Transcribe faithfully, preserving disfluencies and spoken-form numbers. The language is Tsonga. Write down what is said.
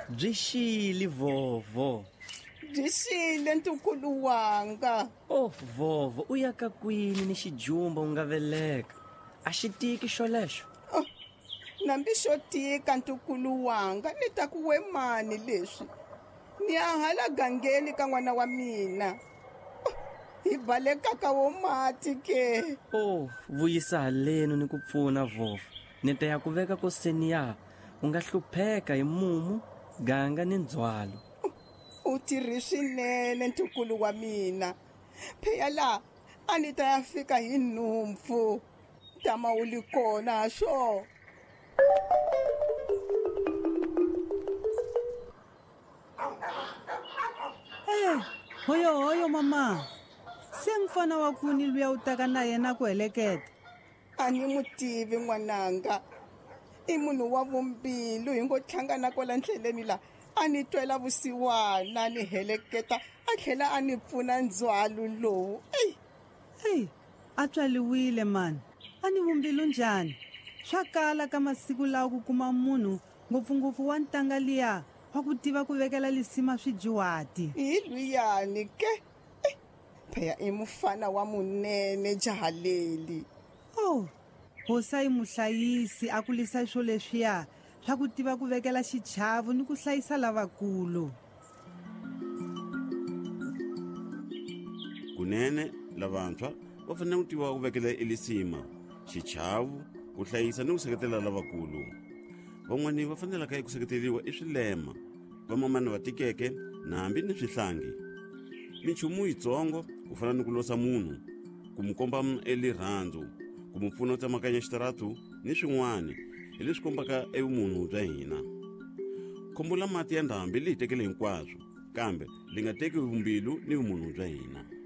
byi xile vovo. Byi xile ntukulu wanga. Oh vovo, u ya ka kwini ni xijumba u nga veleka? A xi tiki xolexo. Oh, nambi xo tika ntukulu wanga, ni ta ku we mani leswi? Ni ya hala gangeni ka n'wana wa mina. Oh, hi baleka ka wo mati ke. Oh, vuyisa haleni ni ku pfuna vovo. Ni ta ya ku veka ko seniya. U nga hlupheka hi mumu, ganga ni ndzwalo. U tirhi swinene ntukulu wa mina. Phela la a ni ta ya fika hi nhumpfu. Tama u li kona swo. Eh, hoyo hoyo mama. Se mfana wa kuni luya u taka na yena ku heleketa. A ni mutivi n'wananga. I munhu wa vumbilu hi ngo tlhangana kola ndleleni la. A ni twela vusiwana ni heleketa a tlhela a ni pfuna ndzwalo lowu. Ey, hey, a tswaliwile man. A ni vumbilu njhani? Swa kala ka masiku lawa ku kuma munhu ngopfungopfu wa ntanga liya wa ku tiva ku vekela lisima swijiwati. Hi luyani ke? Phaya i mufana wa munene jahaleli. Oh, hosa i muhlayisi a ku lisa swo leswiya swa ku tiva ku vekela xichavu ni ku hlayisa lavakulu. Kunene lavantshwa va fanele ku tiva ku vekela elisima, xichavu, ku hlayisa ni ku seketela lavakulu. Van'wani va fanelaka ku seketeriwa i swilema, vamamani va tikeke na hambi ni swihlangi. Minchumu yitsongo ku fana ni ku losa munhu, ku mu komba elirhandzu, ku mu pfuna ku tsamakanya xitaratu ni swin'wana hi leswi kombaka evumunhu bya hina. Khombo la mati ya ndhambi leyi tekele hinkwaswo, kambe li nga teki vumbilu ni vumunhu bya hina.